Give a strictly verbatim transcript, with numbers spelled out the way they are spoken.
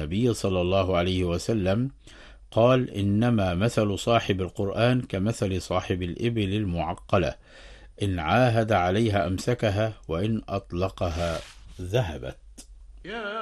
النبي صلى الله عليه وسلم قال: إنما مثل صاحب القرآن كمثل صاحب الإبل المعقلة، إن عاهد عليها أمسكها، وإن أطلقها ذهبت.